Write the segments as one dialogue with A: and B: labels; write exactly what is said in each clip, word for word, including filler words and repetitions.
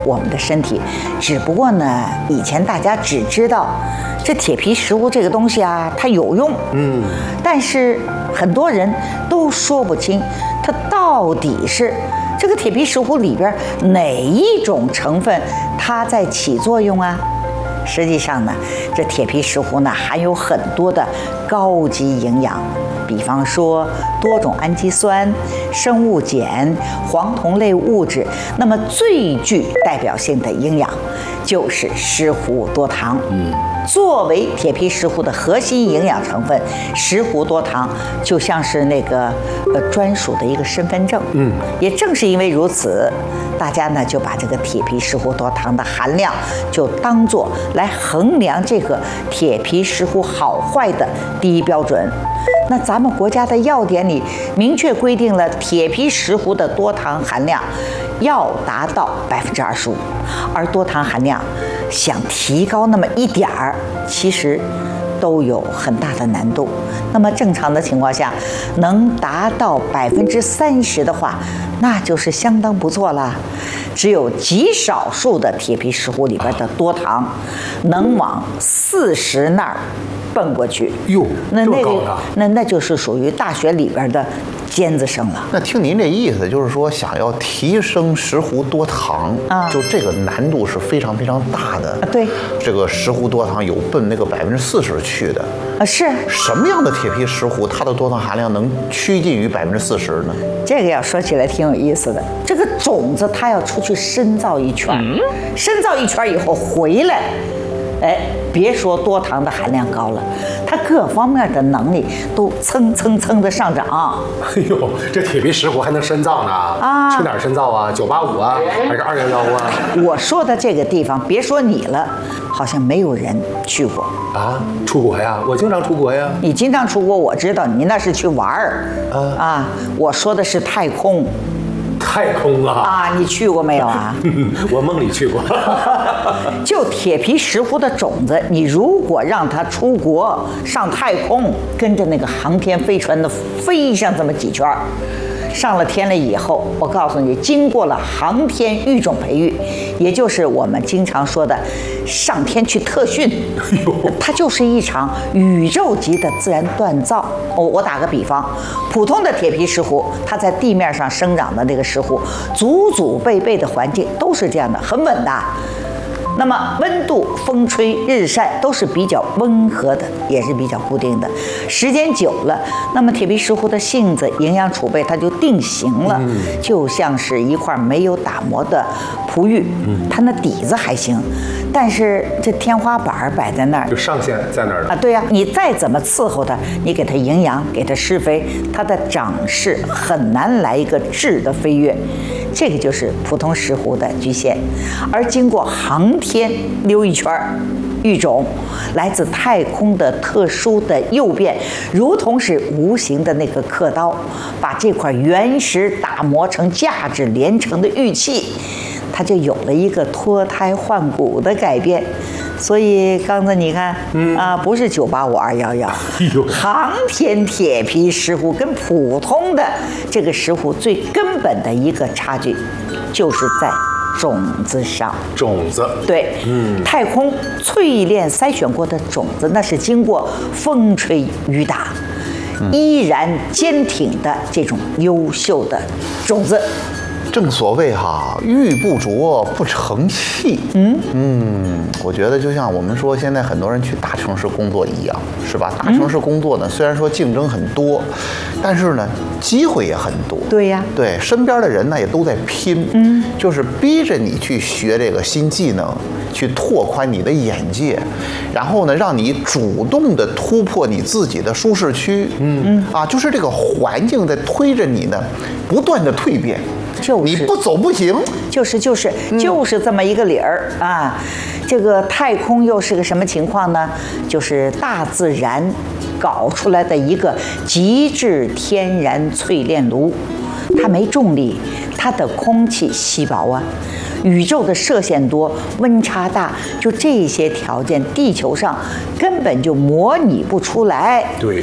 A: 我们的身体。只不过呢，以前大家只知道这铁皮石斛这个东西啊，它有用，嗯，但是很多人都说不清它到底是这个铁皮石斛里边哪一种成分它在起作用啊。实际上呢，这铁皮石斛呢含有很多的高级营养，比方说多种氨基酸、生物碱、黄酮类物质。那么最具代表性的营养就是石斛多糖。嗯，作为铁皮石斛的核心营养成分，石斛多糖就像是那个呃专属的一个身份证。嗯，也正是因为如此，大家呢就把这个铁皮石斛多糖的含量就当做来衡量这个铁皮石斛好坏的第一标准。那咱们国家的药典里明确规定了，铁皮石斛的多糖含量要达到百分之二十五，而多糖含量想提高那么一点儿，其实都有很大的难度。那么正常的情况下，能达到百分之三十的话，那就是相当不错了。只有极少数的铁皮石斛里边的多糖能往四十那儿奔过去。
B: 哟，
A: 那那个
B: 啊、
A: 那那就是属于大学里边的尖子生了。
C: 那听您这意思，就是说想要提升石斛多糖啊，就这个难度是非常非常大的。
A: 啊，对，
C: 这个石斛多糖有奔那个百分之四十去的。
A: 啊，是
C: 什么样的铁皮石斛，它的多糖含量能趋近于百分之四十呢？
A: 这个要说起来挺有意思的。这个种子它要出去深造一圈，嗯、深造一圈以后回来，哎，别说多糖的含量高了，它各方面的能力都蹭蹭蹭的上涨。
B: 哎呦，这铁皮石斛还能深造呢？啊，去哪儿深造啊？九八五啊，还是二幺幺啊？
A: 我说的这个地方，别说你了，好像没有人去过
B: 啊。出国呀？我经常出国呀。
A: 你经常出国，我知道，你那是去玩儿啊。啊，我说的是太空。
B: 太空啊！
A: 啊，你去过没有啊？
B: 我梦里去过。
A: 就铁皮石斛的种子，你如果让它出国上太空，跟着那个航天飞船的飞上这么几圈，上了天了以后，我告诉你，经过了航天育种培育，也就是我们经常说的上天去特训，它就是一场宇宙级的自然锻造。我我打个比方，普通的铁皮石斛，它在地面上生长的那个石斛，祖祖辈辈的环境都是这样的，很稳的。那么温度、风吹日晒都是比较温和的，也是比较固定的。时间久了，那么铁皮石斛的性子、营养储备它就定型了，嗯、就像是一块没有打磨的璞玉，嗯、它那底子还行，但是这天花板摆在那儿，
B: 就上限在那儿了
A: 啊。对呀、啊，你再怎么伺候它，你给它营养，给它施肥，它的长势很难来一个质的飞跃。这个就是普通石斛的局限，而经过航天溜一圈育种，来自太空的特殊的诱变，如同是无形的那个刻刀，把这块原石打磨成价值连城的玉器，它就有了一个脱胎换骨的改变。所以刚才你看，嗯、啊，不是九八五二幺幺，航天铁皮石斛跟普通的这个石斛最根本的一个差距，就是在种子上。
B: 种子，
A: 对，嗯，太空淬炼筛选过的种子，那是经过风吹雨打，嗯、依然坚挺的这种优秀的种子。
C: 正所谓哈，玉不琢不成器。嗯嗯，我觉得就像我们说，现在很多人去大城市工作一样，是吧？大城市工作呢，虽然说竞争很多，但是呢，机会也很多。
A: 对呀，
C: 对，身边的人呢也都在拼，嗯，就是逼着你去学这个新技能，去拓宽你的眼界，然后呢，让你主动的突破你自己的舒适区。嗯嗯，啊，就是这个环境在推着你呢，不断的蜕变。
A: 就是
C: 你不走不行，
A: 就是就是就是这么一个理儿啊！这个太空又是个什么情况呢？就是大自然搞出来的一个极致天然淬炼炉，它没重力，它的空气稀薄啊，宇宙的射线多，温差大，就这些条件，地球上根本就模拟不出来。
B: 对。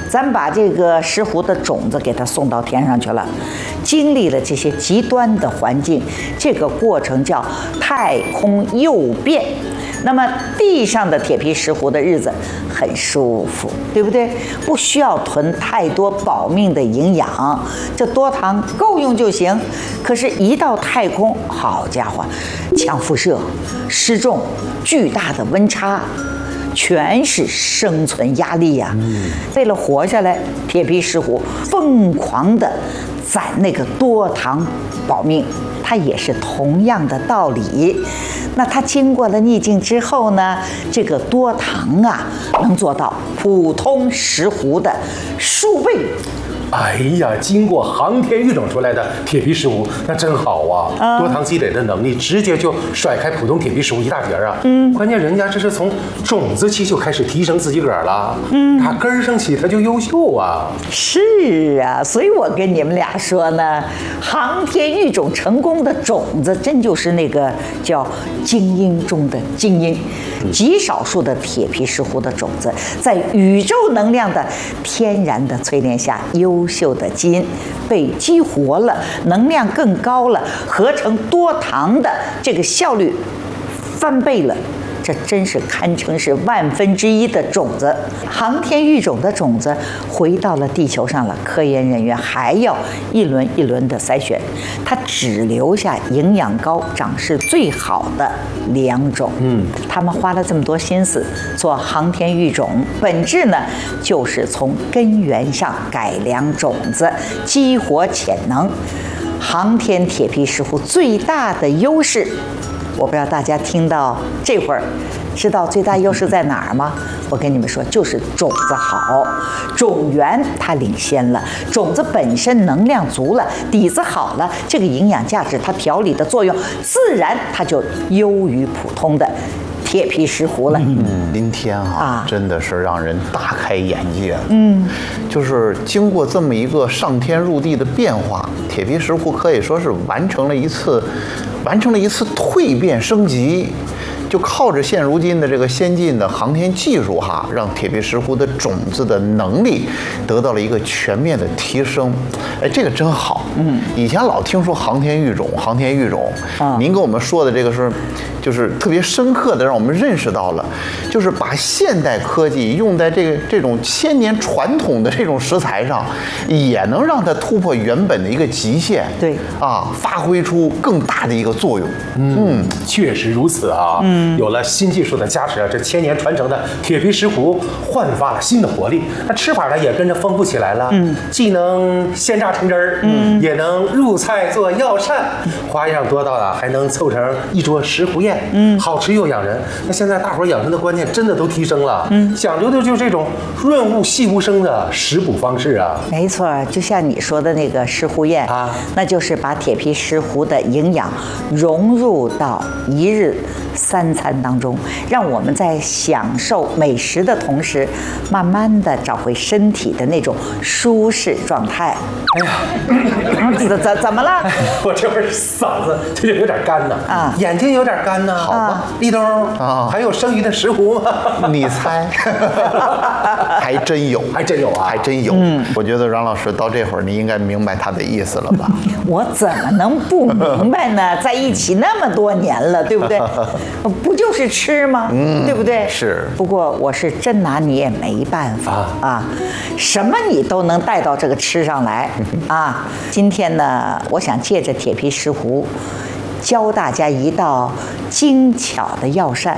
A: 咱把这个石斛的种子给它送到天上去了，经历了这些极端的环境，这个过程叫太空诱变。那么地上的铁皮石斛的日子很舒服，对不对？不需要囤太多保命的营养，这多糖够用就行。可是，一到太空，好家伙，强辐射、失重、巨大的温差，全是生存压力呀、啊。为了活下来，铁皮石斛疯狂地攒那个多糖保命，它也是同样的道理。那它经过了逆境之后呢，这个多糖啊，能做到普通石斛的数倍。
B: 哎呀，经过航天育种出来的铁皮石斛，那真好啊！啊多糖积累的能力，直接就甩开普通铁皮石斛一大截啊！嗯，关键人家这是从种子期就开始提升自己个儿了，嗯，打根儿上起他就优秀啊！
A: 是啊，所以我跟你们俩说呢，航天育种成功的种子，真就是那个叫精英中的精英，极少数的铁皮石斛的种子，在宇宙能量的天然的淬炼下，优秀的基因被激活了，能量更高了，合成多糖的这个效率翻倍了。这真是堪称是万分之一的种子。航天育种的种子回到了地球上了，科研人员还要一轮一轮的筛选，它只留下营养高、长势最好的两种。嗯，他们花了这么多心思做航天育种，本质呢就是从根源上改良种子，激活潜能。航天铁皮石斛最大的优势，我不知道大家听到这会儿，知道最大优势在哪儿吗？我跟你们说，就是种子好，种源它领先了，种子本身能量足了，底子好了，这个营养价值它调理的作用，自然它就优于普通的铁皮石斛了。
C: 嗯，今天啊，啊真的是让人大开眼界。嗯，就是经过这么一个上天入地的变化，铁皮石斛可以说是完成了一次，完成了一次蜕变升级。就靠着现如今的这个先进的航天技术哈，让铁皮石斛的种子的能力得到了一个全面的提升。哎，这个真好。嗯，以前老听说航天育种，航天育种，啊，您跟我们说的这个是，就是特别深刻的让我们认识到了，就是把现代科技用在这个这种千年传统的这种食材上，也能让它突破原本的一个极限。
A: 对，
C: 啊，发挥出更大的一个作用。
B: 嗯，嗯确实如此啊。嗯。有了新技术的加持啊，这千年传承的铁皮石斛焕发了新的活力，那吃法呢也跟着丰富起来了。嗯，既能鲜榨成汁儿，嗯，也能入菜做药膳，花样多到啊，还能凑成一桌石斛宴。嗯，好吃又养人。那现在大伙养生的观念真的都提升了，嗯，讲究的就是这种润物细无声的食补方式啊。
A: 没错，就像你说的那个石斛宴啊，那就是把铁皮石斛的营养融入到一日三餐当中，让我们在享受美食的同时，慢慢的找回身体的那种舒适状态。
B: 哎呀，
A: 怎怎怎么了？
B: 哎、我这会儿嗓子这就有点干呐，啊，眼睛有点干呐。
C: 好吧，
B: 立冬啊，还有剩余的石斛吗？
C: 你猜？还真有，
B: 还真有啊，
C: 还真有。嗯，我觉得阮老师到这会儿，你应该明白他的意思了吧？
A: 我怎么能不明白呢？在一起那么多年了，对不对？不就是吃吗？嗯，对不对？
C: 是。
A: 不过我是真拿你也没办法 啊, 啊，什么你都能带到这个吃上来啊。今天呢，我想借着铁皮石斛，教大家一道精巧的药膳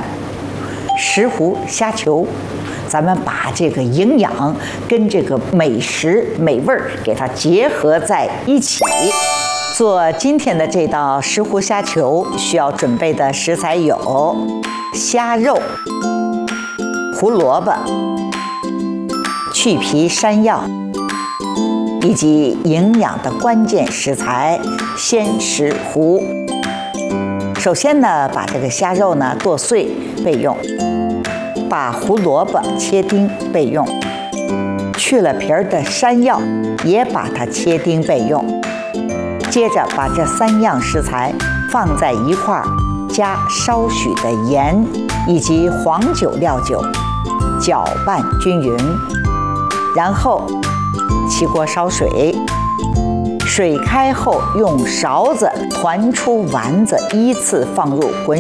A: ——石斛虾球。咱们把这个营养跟这个美食美味儿给它结合在一起。做今天的这道石斛虾球需要准备的食材有虾肉、胡萝卜、去皮山药，以及营养的关键食材鲜石斛。首先呢，把这个虾肉呢剁碎备用，把胡萝卜切丁备用，去了皮儿的山药也把它切丁备用。接着把这三样食材放在一块儿，加少许的盐以及黄酒料酒，搅拌均匀。 然后起锅烧水，水开后用勺子团出丸子，依次放入滚